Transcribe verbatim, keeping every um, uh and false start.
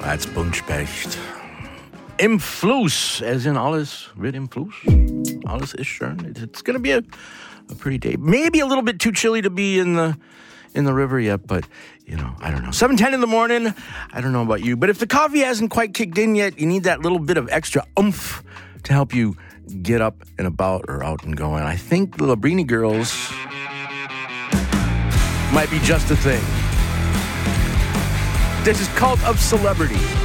That's Buntspecht. Im Fluss, as in alles wird im Fluss. Alles ist schön. It's going to be a, a pretty day. Maybe a little bit too chilly to be in the in the river yet, but, you know, I don't know. seven ten in the morning, I don't know about you. But if the coffee hasn't quite kicked in yet, you need that little bit of extra oomph to help you get up and about or out and going. I think the Labrini Girls might be just a thing. This is Cult of Celebrity.